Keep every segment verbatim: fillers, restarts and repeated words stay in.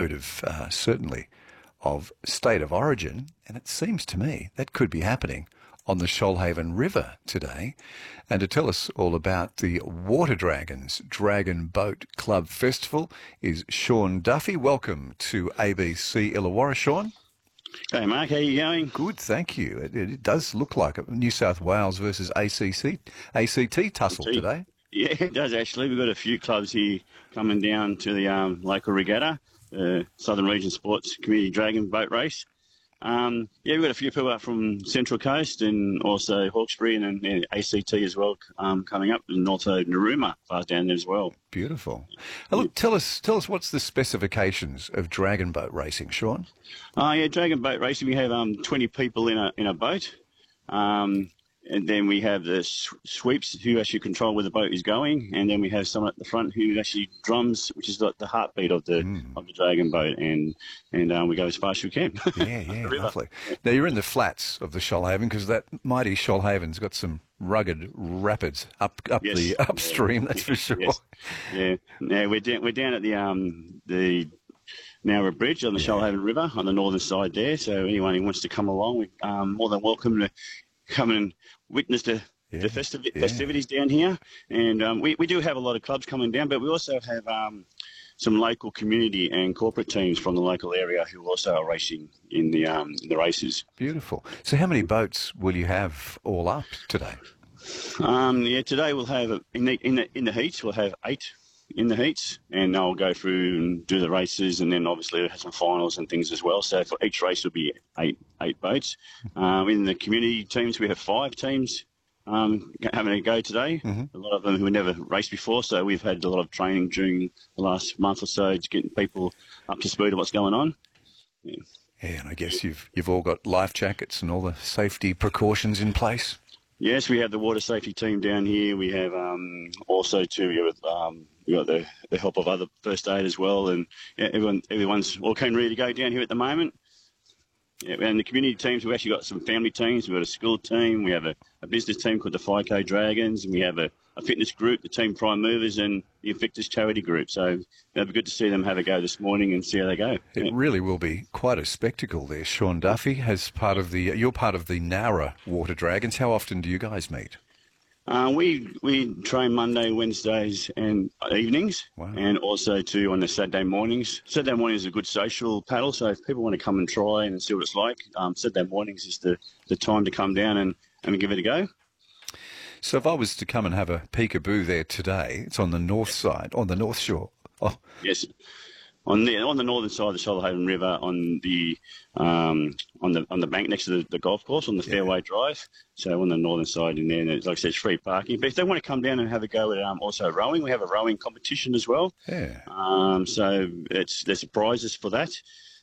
attitude of uh, certainly of state of origin, and it seems to me that could be happening on the Shoalhaven River today. And to tell us all about the Water Dragons Dragon Boat Club Festival is Sean Duffy. Welcome to A B C Illawarra, Sean. Hey Mark, how you going? Good, thank you. It, it does look like a New South Wales versus A C C, A C T tussle today. Yeah, it does actually. We've got a few clubs here coming down to the um, local regatta, the uh, Southern Region Sports Community Dragon Boat Race. Um, yeah, we've got a few people up from Central Coast and also Hawkesbury and, and A C T as well um, coming up, and also Narooma far down there as well. Beautiful. Now, look, tell us, tell us what's the specifications of dragon boat racing, Sean? Oh, uh, yeah, dragon boat racing. We have um, twenty people in a in a boat. Um, And then we have the sweeps who actually control where the boat is going, and then we have someone at the front who actually drums, which is like the heartbeat of the mm. of the dragon boat, and and um, we go as fast as we can. Yeah, yeah, lovely. Now you're in the flats of the Shoalhaven because that mighty Shoalhaven's got some rugged rapids up up yes. the upstream. Yeah. That's for sure. Yes. Yeah, yeah, we're down we're down at the um the Nowra Bridge on the yeah. Shoalhaven River on the northern side there. So anyone who wants to come along, we um more than welcome to come and witness the, yeah, the festiv- yeah. festivities down here. And um, we, we do have a lot of clubs coming down, but we also have um, some local community and corporate teams from the local area who also are racing in the um, in the races. Beautiful. So how many boats will you have all up today? Um, yeah, today we'll have, in the, in the, in the heats, we'll have eight in the heats, and I'll go through and do the races, and then obviously we'll have some finals and things as well. So for each race will be eight eight boats. Um, in the community teams, we have five teams um, having a go today. Mm-hmm. A lot of them who never raced before, so we've had a lot of training during the last month or so to get people up to speed of what's going on. Yeah, yeah, and I guess you've you've all got life jackets and all the safety precautions in place. Yes, we have the water safety team down here. We have um, also too we have, um, we got the, the help of other first aid as well, and yeah, everyone everyone's all keen ready to go down here at the moment. Yeah, and the community teams, we've actually got some family teams. We've got a school team. We have a, a business team called the five K Dragons, and we have a, a fitness group, the Team Prime Movers, and the Invictus Charity Group. So it'll be good to see them have a go this morning and see how they go. It yeah. really will be quite a spectacle there. Sean Duffy has part of the. You're part of the Nowra Water Dragons. How often do you guys meet? Uh, we we train Monday, Wednesdays, and evenings, wow. and also too on the Saturday mornings. Saturday morning is a good social paddle, so if people want to come and try and see what it's like, um, Saturday mornings is the, the time to come down and, and give it a go. So if I was to come and have a peekaboo there today, it's on the north side, on the north shore. Oh. Yes. On the on the northern side of the Shoalhaven River, on the um, on the on the bank next to the, the golf course, on the yeah. Fairway Drive. So on the northern side in there, and it's, like I said, it's free parking. But if they want to come down and have a go at um, also rowing, we have a rowing competition as well. Yeah. Um, so it's there's prizes for that,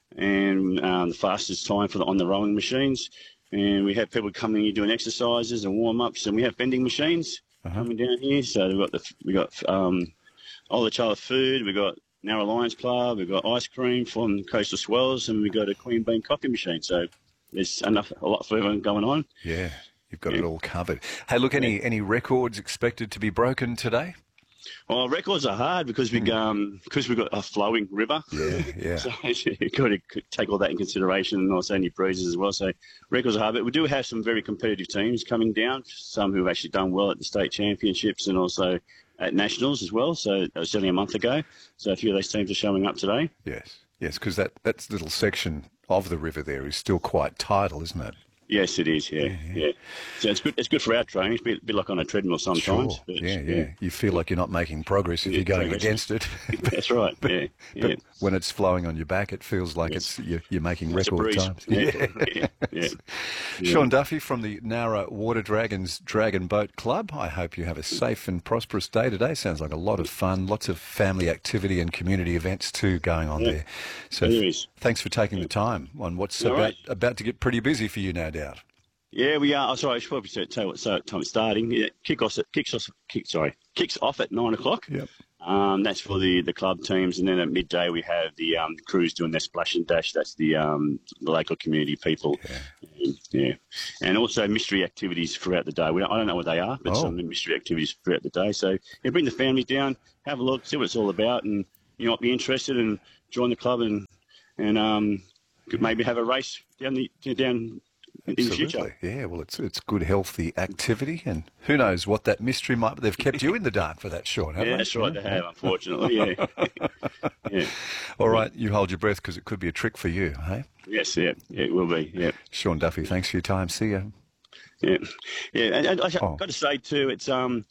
and um, the fastest time for the, on the rowing machines. And we have people coming here doing exercises and warm ups, and we have vending machines uh-huh. coming down here. So we've got the we got um, all the child food. We got Nowra Lions Club, we've got ice cream from Coastal Swells, and we've got a Queen Bean coffee machine. So there's enough, a lot for everyone going on. Yeah, you've got yeah. it all covered. Hey, look, any yeah. any records expected to be broken today? Well, records are hard because we um because we've got a flowing river. Yeah, yeah. So you've got to take all that in consideration, and also any breezes as well. So records are hard, but we do have some very competitive teams coming down. Some who've actually done well at the state championships and also at nationals as well. So that was only a month ago. So a few of those teams are showing up today. Yes, yes, because that that little section of the river there is still quite tidal, isn't it? Yes, it is. Yeah, yeah. yeah. So it's good. It's good for our training. It's a bit, bit like on a treadmill sometimes. Sure. But yeah, yeah, yeah. You feel like you're not making progress if yeah, you're going progress. against it. That's right. but, yeah, yeah. But when it's flowing on your back, it feels like yes. it's you're, you're making it's record times. Yeah. yeah. yeah. yeah. Sean Duffy from the Nowra Water Dragons Dragon Boat Club. I hope you have a safe and prosperous day today. Sounds like a lot of fun, lots of family activity and community events too going on yeah. there. So th- thanks for taking yeah. the time on what's about, right. about to get pretty busy for you, no doubt. Yeah, we are. Oh, sorry, I should probably tell you what so time it's starting. Yeah, kick off. Kicks off. Kick, sorry, kicks off at nine o'clock. Yep. Um, that's for the, the club teams, and then at midday we have the um, crews doing their splash and dash. That's the um, the local community people. Yeah. Um, yeah, and also mystery activities throughout the day. We don't, I don't know what they are, but oh. some mystery activities throughout the day. So yeah, bring the families down, have a look, see what it's all about, and you might be interested, and join the club and and um, could maybe have a race down the down in the future. Absolutely. Yeah, well, it's it's good, healthy activity, and who knows what that mystery might be. They've kept you in the dark for that, Sean, haven't Yeah, they? that's right. They have, unfortunately. Yeah. yeah. All right, you hold your breath because it could be a trick for you, hey? Yes. Yeah. Yeah. It will be. Yeah. Sean Duffy, thanks for your time. See you. Yeah. Yeah. And, and I've Oh. got to say too, it's um.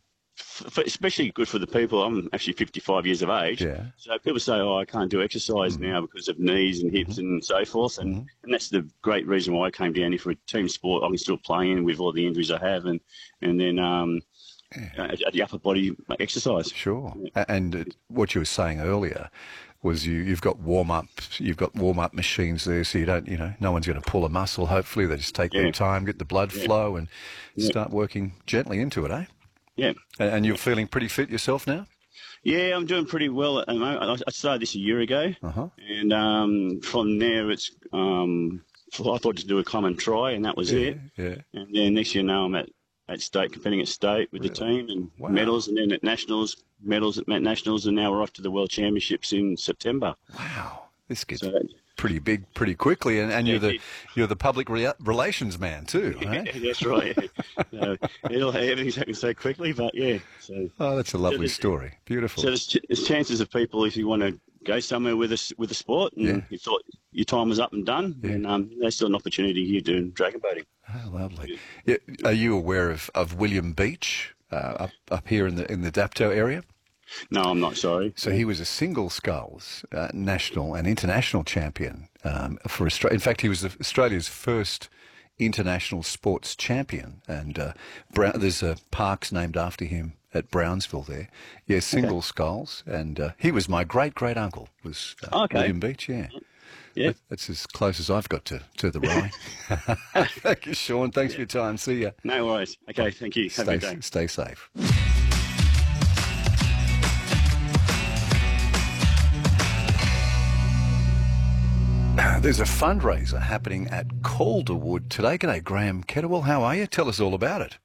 f- especially good for the people. I'm actually fifty-five years of age. Yeah. So people say, oh, I can't do exercise Mm. now because of knees and hips and so forth. And, Mhm. and that's the great reason why I came down here for a team sport. I can still play in with all the injuries I have. And, and then um, uh, the upper body exercise. Sure. A- And uh, what you were saying earlier was you, you've got warm up, you've got warm up machines there, so you don't, you know, no one's going to pull a muscle. Hopefully, they just take Yeah. their time, get the blood Yeah. flow, and Yeah. start working gently into it, eh? Yeah. And, and you're feeling pretty fit yourself now? Yeah, I'm doing pretty well at the moment. I I started this a year ago. Uh huh. And um, from there, it's um, I thought to do a common try, and that was Yeah. it. Yeah. And then next year now I'm at, at state, competing at state with the Really? team and Wow. medals, and then at nationals, medals at nationals, and now we're off to the World Championships in September. Wow. This gets So pretty big pretty quickly, and, and Yeah, you're the it- you're the public rea- relations man too, eh? that's right. Yeah. So it'll, everything's happening so quickly, but yeah. So Oh, that's a lovely there's- story. Beautiful. so there's, ch- there's chances of people if you want to go somewhere with us with a sport, and Yeah. you thought your time was up and done, Yeah. and um, there's still an opportunity here doing dragon boating. Oh, lovely. Yeah, are you aware of, of William Beach uh, up up here in the in the Dapto area? No, I'm not sorry. So he was a single sculls uh, national and international champion um, for Australia. In fact, he was the, Australia's first international sports champion. And uh, Brown, there's a parks named after him at Brownsville there. Yeah, single sculls. And uh, he was my great great uncle. Was uh, Okay. William Beach? Yeah. Yeah. That- That's as close as I've got to, to the Rye. Thank you, Sean. Thanks for your time. See ya. No worries. Okay, thank you. Have a Stay, good day. stay safe. There's a fundraiser happening at Calderwood today. G'day, Graham Kettlewell. How are you? Tell us all about it.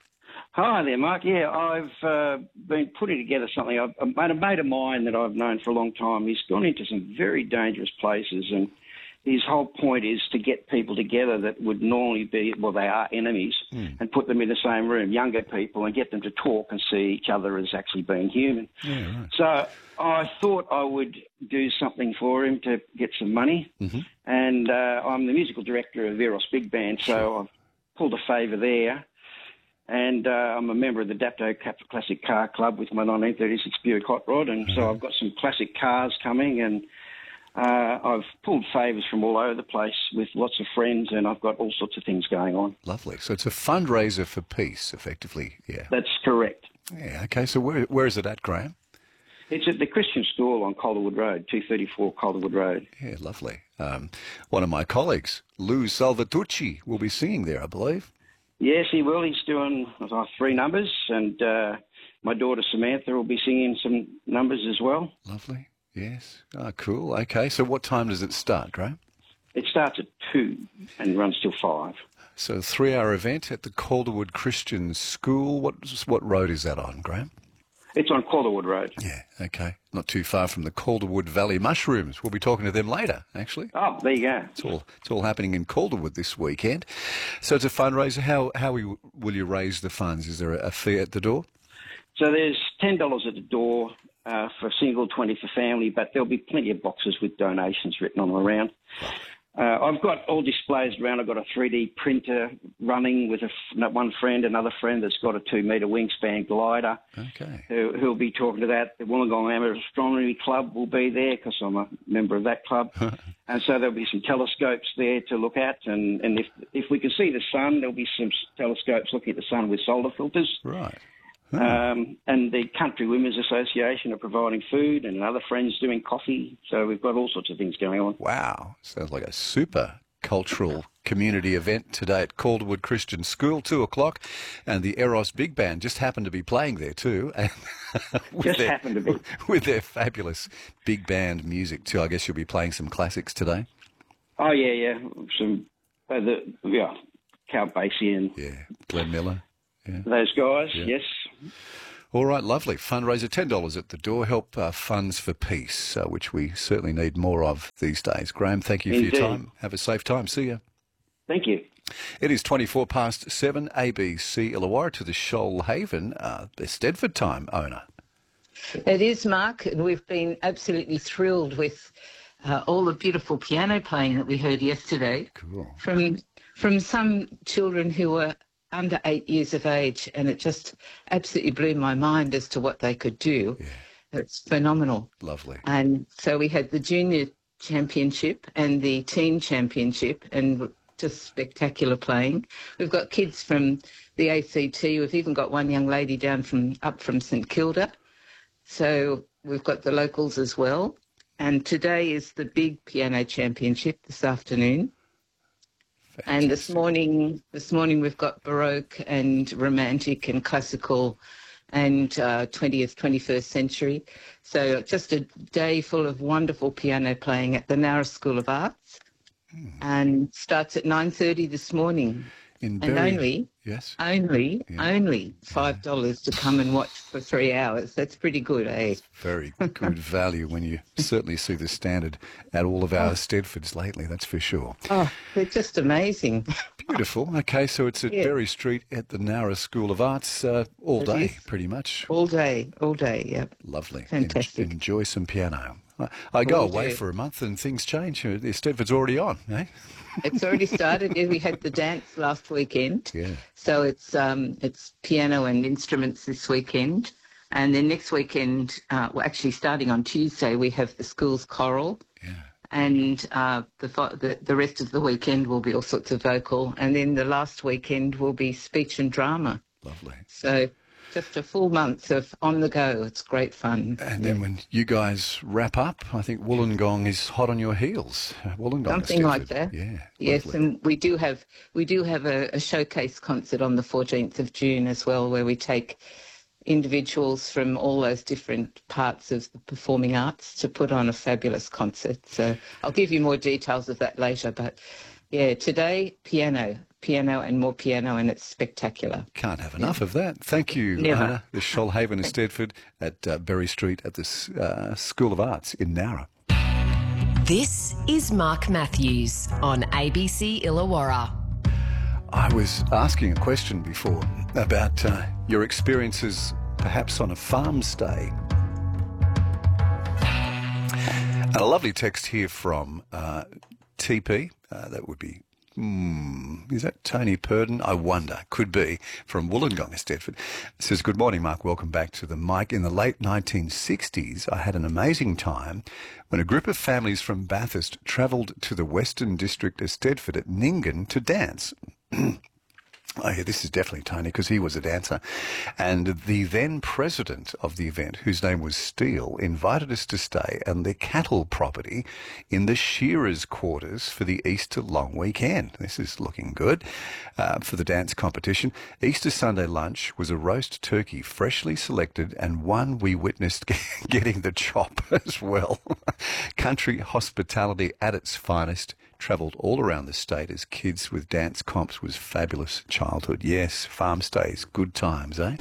Hi there, Mark. Yeah, I've uh, been putting together something. I've, I've made a mate of mine that I've known for a long time. He's gone into some very dangerous places, and his whole point is to get people together that would normally be, well, they are enemies, Mm. and put them in the same room, younger people, and get them to talk and see each other as actually being human. Yeah, right. So I thought I would do something for him to get some money. Mhm. And uh, I'm the musical director of Eros Big Band, so I've pulled a favour there. And uh, I'm a member of the Dapto Cap- Classic Car Club with my nineteen thirty-six Buick Hot Rod, and so I've got some classic cars coming, and uh, I've pulled favours from all over the place with lots of friends, and I've got all sorts of things going on. Lovely. So it's a fundraiser for peace, effectively. Yeah. That's correct. Yeah. Okay. So where where is it at, Graham? It's at the Christian School on Calderwood Road, two thirty-four Calderwood Road. Yeah, lovely. Um, one of my colleagues, Lou Salvatucci, will be singing there, I believe. Yes, he will. He's doing uh, three numbers, and uh, my daughter Samantha will be singing some numbers as well. Lovely. Yes. Ah, cool. Okay. So what time does it start, Graham? It starts at two and runs till five. So a three-hour event at the Calderwood Christian School. What what road is that on, Graham? It's on Calderwood Road. Yeah. Okay. Not too far from the Calderwood Valley Mushrooms. We'll be talking to them later, actually. Oh, there you go. It's all it's all happening in Calderwood this weekend. So it's a fundraiser. How how will you, will you raise the funds? Is there a, a fee at the door? So there's ten dollars at the door uh, for a single, twenty for family, but there'll be plenty of boxes with donations written on them around. Uh, I've got all displays around. I've got a three D printer running with a f- one friend, another friend that's got a two-metre wingspan glider. Okay. Who, who'll be talking to that. The Wollongong Amateur Astronomy Club will be there because I'm a member of that club. And so there'll be some telescopes there to look at. And, and if if we can see the sun, there'll be some s- telescopes looking at the sun with solar filters. Right. Um, and the Country Women's Association are providing food, and other friends doing coffee. So we've got all sorts of things going on. Wow. Sounds like a super cultural community event today at Calderwood Christian School, two o'clock. And the Eros Big Band just happened to be playing there too. And with Just their, happened to be. With their fabulous big band music too. I guess you'll be playing some classics today. Oh, yeah, yeah. Some, uh, the, yeah, Count Basie and Yeah. Glenn Miller. Yeah. those guys, Yeah. yes. All right, lovely. Fundraiser, ten dollars at the door. Help uh, Funds for Peace, uh, which we certainly need more of these days. Graham, thank you for Indeed. your time. Have a safe time. See you. Thank you. It is twenty-four past seven, A B C Illawarra to the Shoalhaven, uh, the Stedford time owner. It is, Mark, and we've been absolutely thrilled with uh, all the beautiful piano playing that we heard yesterday. Cool. From from some children who were under eight years of age, and it just absolutely blew my mind as to what they could do. Yeah. It's phenomenal. Lovely. And so we had the junior championship and the teen championship, and just spectacular playing. We've got kids from the A C T. We've even got one young lady down from up from St Kilda. So we've got the locals as well. And today is the big piano championship this afternoon. Fantastic. And this morning, this morning we've got Baroque and Romantic and Classical and uh, twentieth, twenty-first century. So just a day full of wonderful piano playing at the Nowra School of Arts. Mm. And starts at nine thirty this morning. In and very, only, yes. only, Yeah. only five dollars to come and watch for three hours. That's pretty good, eh? Very good value when you certainly see the standard at all of our Stedfords lately, that's for sure. Oh, they're just amazing. Beautiful. Okay, so it's at Yeah. Berry Street at the Nowra School of Arts uh, all It day, is. pretty much. All day, all day, yep. Lovely. Fantastic. En- enjoy some piano. I- I go Will away do. for a month and things change. Uh, The Stedford's already on, eh? It's already started. Yeah, we had the dance last weekend. Yeah. So it's um, it's piano and instruments this weekend. And then next weekend, uh, well, actually starting on Tuesday, we have the school's choral. Yeah. And uh, the, fo- the the rest of the weekend will be all sorts of vocal. And then the last weekend will be speech and drama. Lovely. So just a full month of on the go. It's great fun. And then when you guys wrap up, I think Wollongong is hot on your heels. Uh, Wollongong, Something like Stedford. that. Yeah. Yes, lovely. and we do have we do have a, a showcase concert on the fourteenth of June as well, where we take individuals from all those different parts of the performing arts to put on a fabulous concert. So I'll give you more details of that later. But yeah, today piano, piano and more piano, and it's spectacular. Can't have enough of that. Thank you, Never. Anna. The Shoalhaven of Stedford at uh, Berry Street at the S- uh, School of Arts in Nowra. This is Mark Matthews on A B C Illawarra. I was asking a question before about uh, your experiences perhaps on a farm stay. And a lovely text here from uh, T P. Uh, that would be, hmm, is that Tony Purden? I wonder. Could be. From Wollongong, Stedford. It says, good morning, Mark. Welcome back to the mic. In the late nineteen sixties, I had an amazing time when a group of families from Bathurst travelled to the Western District of Stedford at Nyngan to dance. Oh, yeah, this is definitely Tony, because he was a dancer. And the then president of the event, whose name was Steele, invited us to stay on their cattle property in the shearers' quarters for the Easter long weekend. This is looking good uh, for the dance competition. Easter Sunday lunch was a roast turkey, freshly selected, and one we witnessed getting the chop as well. Country hospitality at its finest. Travelled all around the state as kids with dance comps was fabulous childhood. Yes, farm stays, good times, eh?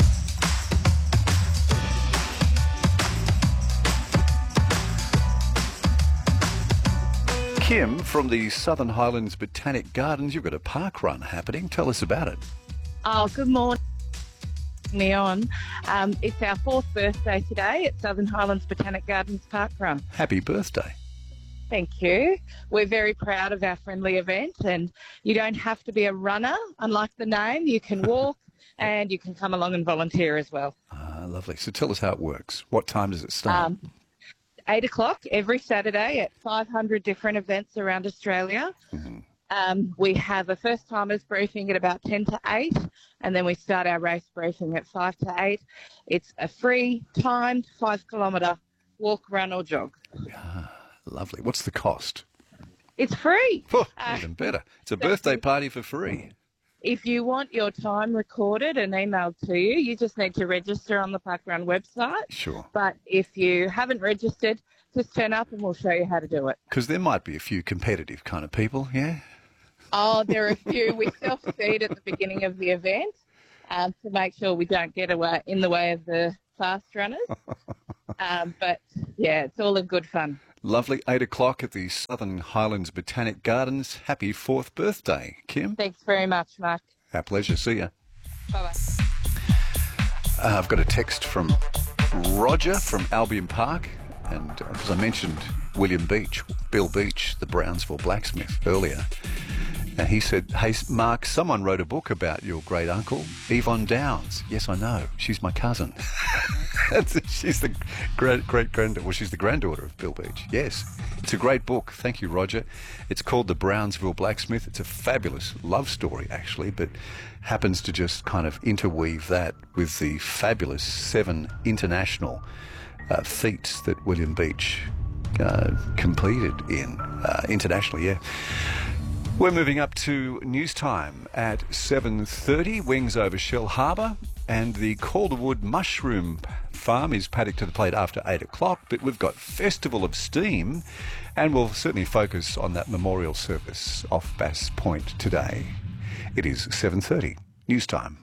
Kim from the Southern Highlands Botanic Gardens, you've got a park run happening. Tell us about it. Oh, good morning. Me on. Um, it's our fourth birthday today at Southern Highlands Botanic Gardens Park Run. Happy birthday. Thank you. We're very proud of our friendly event, and you don't have to be a runner, unlike the name. You can walk and you can come along and volunteer as well. Ah, lovely. So tell us how it works. What time does it start? Um, eight o'clock every Saturday at five hundred different events around Australia. Mm-hmm. Um, we have a first-timers briefing at about ten to eight, and then we start our race briefing at five to eight. It's a free, timed, five-kilometre walk, run or jog. Ah, lovely. What's the cost? It's free. Oh, Uh, even better. It's a birthday party for free. If you want your time recorded and emailed to you, you just need to register on the Parkrun website. Sure. But if you haven't registered, just turn up and we'll show you how to do it. Because there might be a few competitive kind of people, yeah? Oh, there are a few. We self-seed at the beginning of the event, um, to make sure we don't get away in the way of the fast runners. um, but, yeah, it's all in good fun. Lovely. Eight o'clock at the Southern Highlands Botanic Gardens. Happy fourth birthday, Kim. Thanks very much, Mark. Our pleasure. See ya. Bye-bye. Uh, I've got a text from Roger from Albion Park, and uh, as I mentioned William Beach, Bill Beach, the Brownsville blacksmith, earlier, and he said, "Hey, Mark, someone wrote a book about your great uncle, Yvonne Downs." Yes, I know. She's my cousin. She's the great great granddaughter. Well, she's the granddaughter of Bill Beach. Yes, it's a great book. Thank you, Roger. It's called The Brownsville Blacksmith. It's a fabulous love story, actually, but happens to just kind of interweave that with the fabulous seven international uh, feats that William Beach uh, completed in uh, internationally. Yeah. We're moving up to news time at seven thirty. Wings over Shell Harbour, and the Calderwood Mushroom Farm is paddock to the plate after eight o'clock. But we've got Festival of Steam, and we'll certainly focus on that memorial service off Bass Point today. It is seven thirty. News time.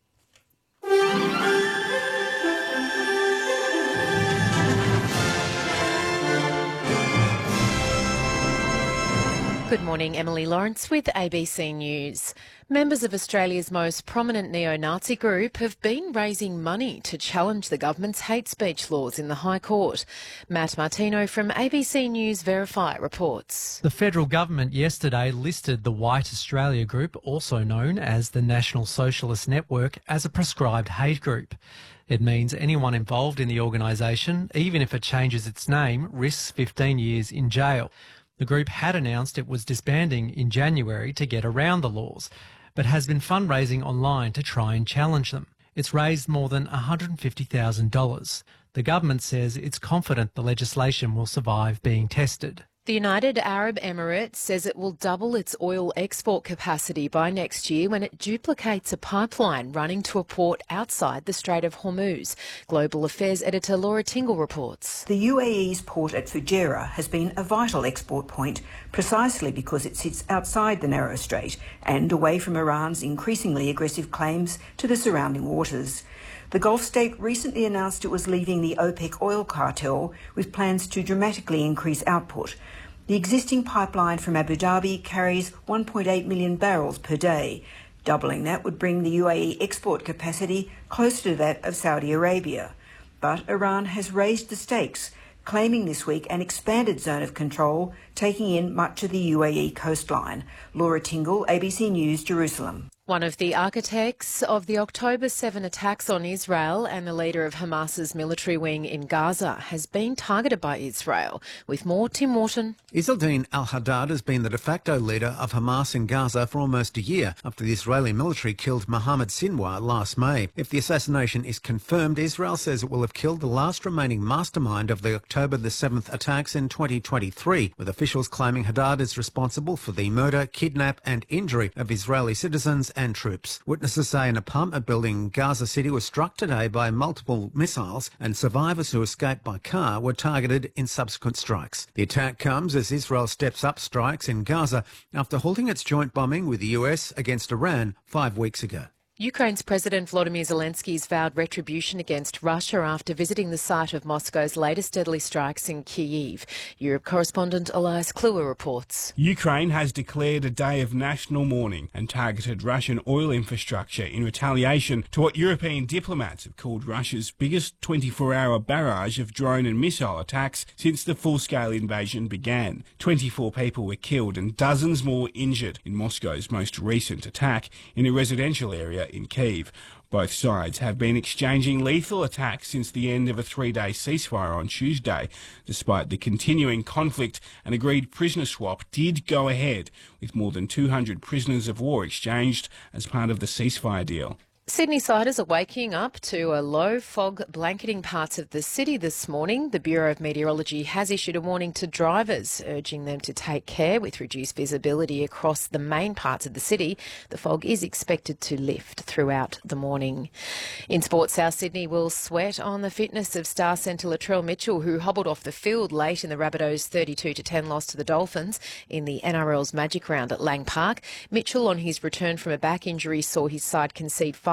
Good morning, Emily Lawrence with A B C News. Members of Australia's most prominent neo-Nazi group have been raising money to challenge the government's hate speech laws in the High Court. Matt Martino from A B C News Verify reports. The federal government yesterday listed the White Australia Group, also known as the National Socialist Network, as a proscribed hate group. It means anyone involved in the organisation, even if it changes its name, risks fifteen years in jail. The group had announced it was disbanding in January to get around the laws, but has been fundraising online to try and challenge them. It's raised more than one hundred fifty thousand dollars. The government says it's confident the legislation will survive being tested. The United Arab Emirates says it will double its oil export capacity by next year when it duplicates a pipeline running to a port outside the Strait of Hormuz. Global Affairs editor Laura Tingle reports. The U A E's port at Fujairah has been a vital export point precisely because it sits outside the narrow strait and away from Iran's increasingly aggressive claims to the surrounding waters. The Gulf state recently announced it was leaving the OPEC oil cartel with plans to dramatically increase output. The existing pipeline from Abu Dhabi carries one point eight million barrels per day. Doubling that would bring the U A E export capacity closer to that of Saudi Arabia. But Iran has raised the stakes, claiming this week an expanded zone of control, taking in much of the U A E coastline. Laura Tingle, A B C News, Jerusalem. One of the architects of the October seventh attacks on Israel and the leader of Hamas's military wing in Gaza has been targeted by Israel. With more, Tim Wharton. Izzeldin al-Haddad has been the de facto leader of Hamas in Gaza for almost a year after the Israeli military killed Mohammed Sinwar last May. If the assassination is confirmed, Israel says it will have killed the last remaining mastermind of the October the seventh attacks in twenty twenty-three, with officials claiming Haddad is responsible for the murder, kidnap and injury of Israeli citizens and troops. Witnesses say an apartment building in Gaza City was struck today by multiple missiles, and survivors who escaped by car were targeted in subsequent strikes. The attack comes as Israel steps up strikes in Gaza after halting its joint bombing with the U S against Iran five weeks ago. Ukraine's President Volodymyr Zelensky's vowed retribution against Russia after visiting the site of Moscow's latest deadly strikes in Kyiv. Europe correspondent Elias Kluwer reports. Ukraine has declared a day of national mourning and targeted Russian oil infrastructure in retaliation to what European diplomats have called Russia's biggest twenty-four hour barrage of drone and missile attacks since the full-scale invasion began. twenty-four people were killed and dozens more injured in Moscow's most recent attack in a residential area in Kyiv. Both sides have been exchanging lethal attacks since the end of a three-day ceasefire on Tuesday. Despite the continuing conflict, an agreed prisoner swap did go ahead, with more than two hundred prisoners of war exchanged as part of the ceasefire deal. Sydney siders are waking up to a low fog blanketing parts of the city this morning. The Bureau of Meteorology has issued a warning to drivers, urging them to take care with reduced visibility across the main parts of the city. The fog is expected to lift throughout the morning. In sport, South Sydney will sweat on the fitness of star centre Latrell Mitchell, who hobbled off the field late in the Rabbitohs' thirty-two to ten loss to the Dolphins in the N R L's Magic Round at Lang Park. Mitchell, on his return from a back injury, saw his side concede five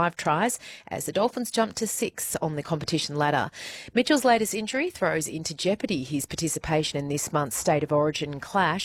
five tries as the Dolphins jump to six on the competition ladder. Mitchell's latest injury throws into jeopardy his participation in this month's State of Origin clash.